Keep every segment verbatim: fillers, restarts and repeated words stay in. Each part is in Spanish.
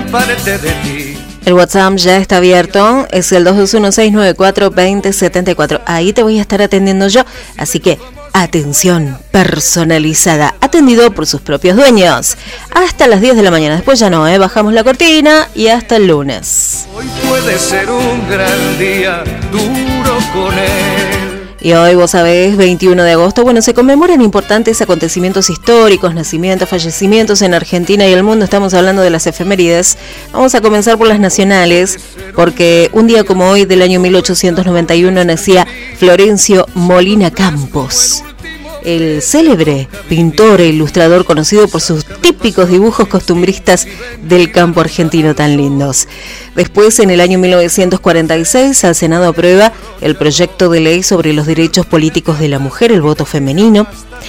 parte de ti. El WhatsApp ya está abierto, es el dos dos uno, seis nueve cuatro, dos cero siete cuatro. Ahí te voy a estar atendiendo yo, así que atención personalizada, atendido por sus propios dueños. Hasta las diez de la mañana, después ya no, ¿eh? Bajamos la cortina y hasta el lunes. Hoy puede ser un gran día, duro con él. Y hoy, vos sabés, veintiuno de agosto, bueno, se conmemoran importantes acontecimientos históricos, nacimientos, fallecimientos en Argentina y el mundo. Estamos hablando de las efemérides. Vamos a comenzar por las nacionales, porque un día como hoy del año mil ochocientos noventa y uno nacía Florencio Molina Campos, el célebre pintor e ilustrador conocido por sus típicos dibujos costumbristas del campo argentino tan lindos. Después, en el año mil novecientos cuarenta y seis, el Senado aprueba el proyecto de ley sobre los derechos políticos de la mujer, el voto femenino.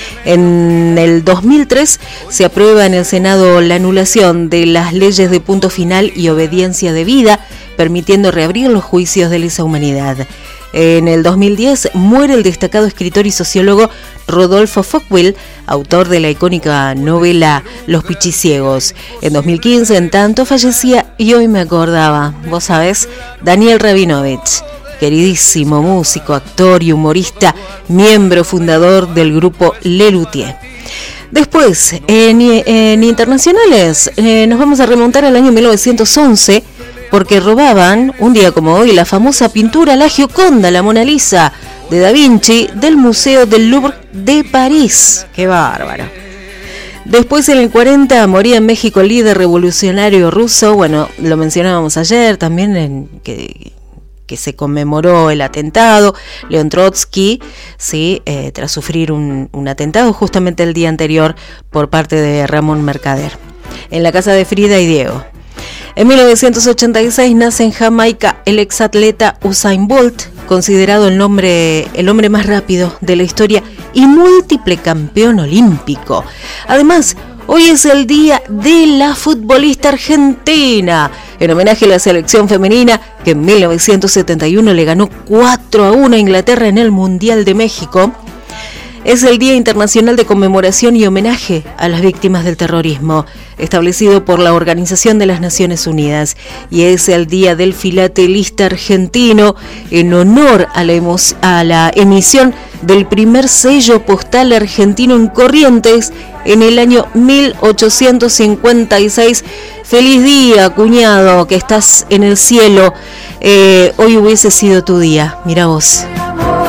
En el dos mil tres se aprueba en el Senado la anulación de las leyes de punto final y obediencia debida, permitiendo reabrir los juicios de lesa humanidad. En el dos mil diez muere el destacado escritor y sociólogo Rodolfo Fockwell, autor de la icónica novela Los Pichiciegos. En dos mil quince, en tanto, fallecía, y hoy me acordaba, vos sabés, Daniel Rabinovich, queridísimo músico, actor y humorista, miembro fundador del grupo Lelutier. Después, en, en internacionales, eh, nos vamos a remontar al año mil novecientos once, porque robaban, un día como hoy, la famosa pintura La Gioconda, la Mona Lisa, de Da Vinci, del Museo del Louvre de París. ¡Qué bárbaro! Después, en el cuarenta, moría en México el líder revolucionario ruso. Bueno, lo mencionábamos ayer también, en que, que se conmemoró el atentado. León Trotsky, ¿sí? eh, tras sufrir un, un atentado justamente el día anterior por parte de Ramón Mercader, en la casa de Frida y Diego. En mil novecientos ochenta y seis nace en Jamaica el exatleta Usain Bolt, considerado el, nombre, el hombre más rápido de la historia y múltiple campeón olímpico. Además, hoy es el día de la futbolista argentina, en homenaje a la selección femenina que en mil novecientos setenta y uno le ganó cuatro a uno a Inglaterra en el Mundial de México. Es el Día Internacional de Conmemoración y Homenaje a las Víctimas del Terrorismo, establecido por la Organización de las Naciones Unidas, y es el Día del Filatelista Argentino, en honor a la, emo- a la emisión del primer sello postal argentino en Corrientes en el año mil ochocientos cincuenta y seis. Feliz día, cuñado, que estás en el cielo. Eh, hoy hubiese sido tu día, mira vos.